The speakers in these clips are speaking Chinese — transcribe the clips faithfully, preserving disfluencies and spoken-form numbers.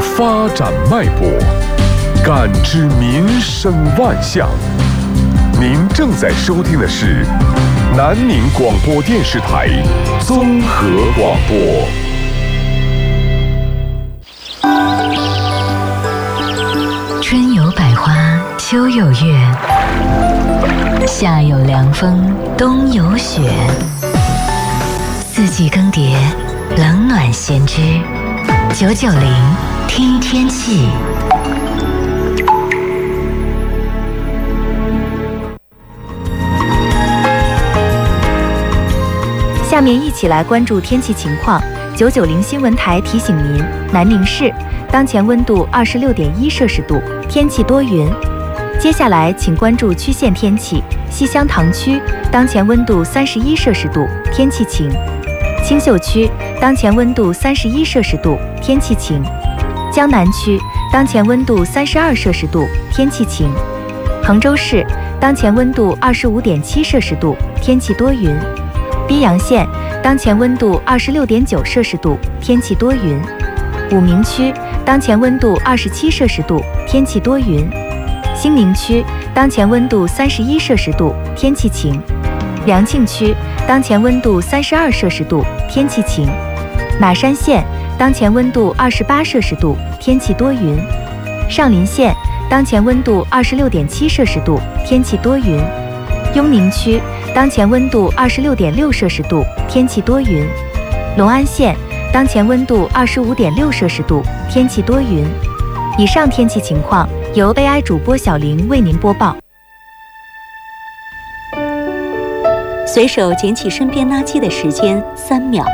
发展脉搏，感知民生万象。您正在收听的是南宁广播电视台综合广播。 春有百花，秋有月，夏有凉风，冬有雪。四季更迭，冷暖先知。九九零听天气。 下面一起来关注天气情况。九九零新闻台提醒您，南宁市当前温度二十六点一摄氏度，天气多云。接下来请关注区县天气。西乡塘区当前温度三十一摄氏度，天气晴。青秀区当前温度三十一摄氏度，天气晴。江南区当前温度三十二摄氏度，天气晴。衡州市当前温度二十五点七摄氏度，天气多云。宾阳县当前温度二十六点九摄氏度，天气多云。武鸣区当前温度二十七摄氏度，天气多云。兴宁区当前温度三十一摄氏度，天气晴。良庆区当前温度三十二摄氏度，天气晴。马山县当前温度二十八摄氏度，天气多云。上林县当前温度二十六点七摄氏度，天气多云。雍宁区当前温度二十六点六摄氏度，天气多云。隆安县当前温度二十五点六摄氏度，天气多云。以上天气情况由 A I 主播小玲为您播报。 随手捡起身边垃圾的时间三秒，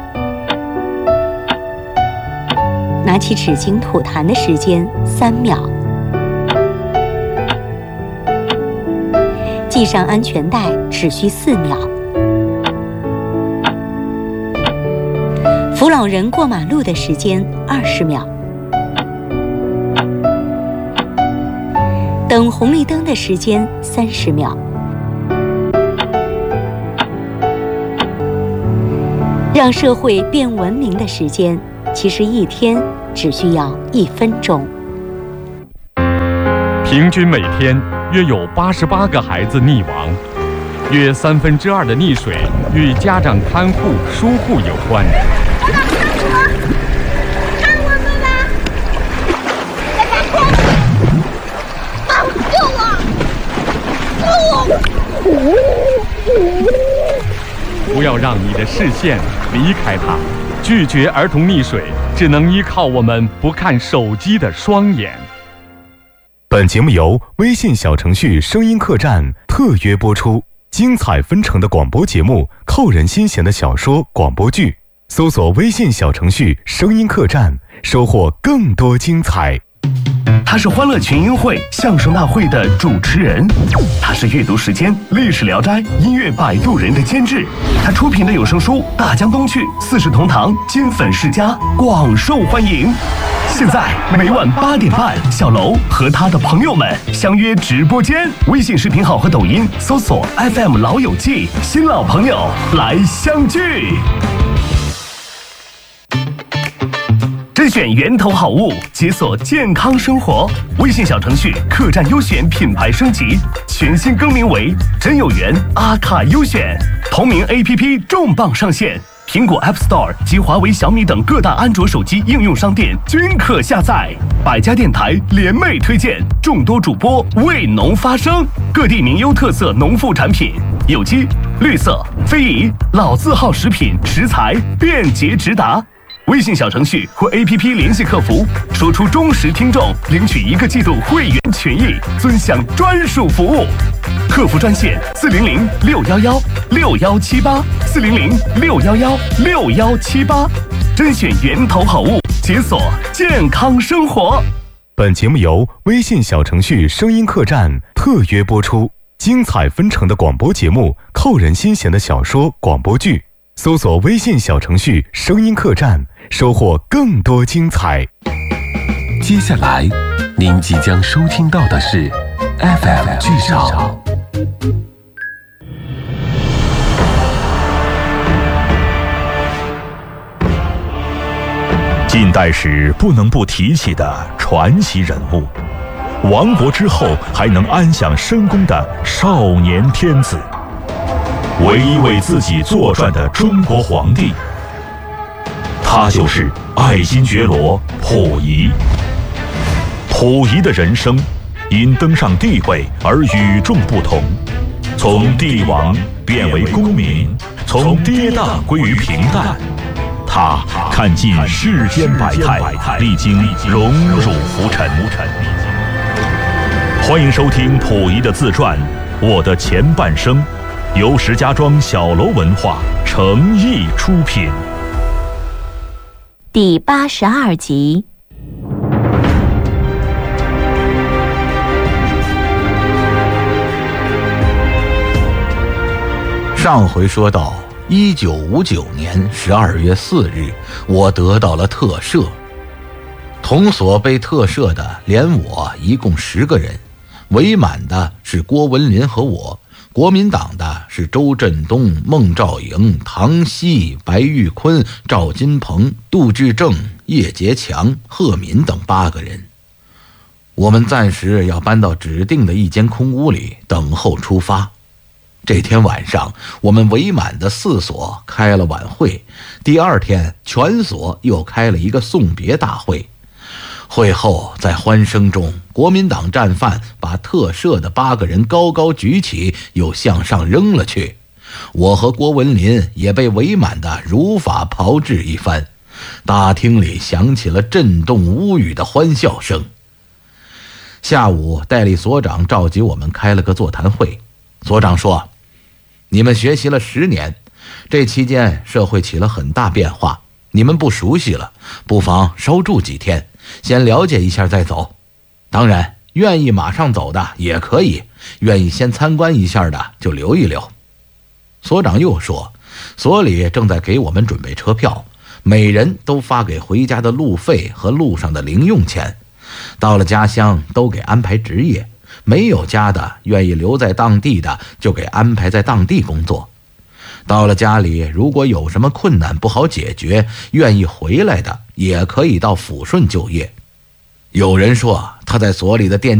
拿起纸巾吐痰的时间三秒，系上安全带只需四秒，扶老人过马路的时间二十秒，等红绿灯的时间三十秒。让社会变文明的时间，其实一天只需要一分钟。 平均每天约有八十八个孩子溺亡，约三分之二的溺水与家长看护疏忽有关。 爸爸看我，看我爸爸，爸爸看我，爸爸救我，救我！ 不要让你的视线离开它，拒绝儿童溺水，只能依靠我们不看手机的双眼。 本节目由微信小程序声音客栈特约播出，精彩纷呈的广播节目，扣人心弦的小说广播剧，搜索微信小程序声音客栈，收获更多精彩。 他是欢乐群英会相声大会的主持人，他是阅读时间历史聊斋音乐摆渡人的监制，他出品的有声书《大江东去》《四世同堂》《金粉世家》广受欢迎。现在每晚八点半，小楼和他的朋友们相约直播间，微信视频号和抖音搜索 F M 老友记，新老朋友来相聚。甄选源头好物，解锁健康生活。微信小程序客栈优选品牌升级，全新更名为真有缘阿卡优选。同名 A P P 重磅上线，苹果 App Store 及华为、小米等各大安卓手机应用商店均可下载。百家电台联袂推荐，众多主播为农发声，各地名优特色农副产品，有机、绿色、非遗、老字号食品食材便捷直达。微信小程序或 A P P 联系客服，说出忠实听众，领取一个季度会员权益，尊享专属服务。客服专线四零零六幺幺六幺七八四零零六幺幺六幺七八，甄选源头好物，解锁健康生活。 本节目由微信小程序声音客栈特约播出，精彩纷呈的广播节目，扣人心弦的小说广播剧，搜索微信小程序声音客栈，收获更多精彩。 接下来您即将收听到的是 F M 剧场。 近代史不能不提起的传奇人物，亡国之后还能安享深宫的少年天子，唯一为自己作传的中国皇帝，他就是爱新觉罗溥仪。溥仪的人生因登上帝位而与众不同，从帝王变为公民，从跌宕归于平淡。他看尽世间百态，历经荣辱浮沉。欢迎收听溥仪的自传《我的前半生》，由石家庄小楼文化诚意出品。 第八十二集。 上回说到一九五九年十二月四日，我得到了特赦。同所被特赦的连我一共十个人，伪满的是郭文林和我，国民党的是周振东、孟兆莹、唐熙、白玉坤、赵金鹏、杜志正、叶杰强、贺敏等八个人。我们暂时要搬到指定的一间空屋里等候出发。这天晚上，我们伪满的四所开了晚会，第二天全所又开了一个送别大会。会后，在欢声中，国民党战犯把特赦的八个人高高举起，又向上扔了去。我和郭文林也被伪满的如法炮制一番，大厅里响起了震动屋宇的欢笑声。下午，代理所长召集我们开了个座谈会。所长说，你们学习了十年，这期间社会起了很大变化，你们不熟悉了，不妨稍住几天，先了解一下再走。当然，愿意马上走的也可以，愿意先参观一下的就留一留。所长又说，所里正在给我们准备车票，每人都发给回家的路费和路上的零用钱，到了家乡都给安排职业，没有家的愿意留在当地的就给安排在当地工作。到了家里，如果有什么困难不好解决，愿意回来的也可以到抚顺就业。有人说他在所里的电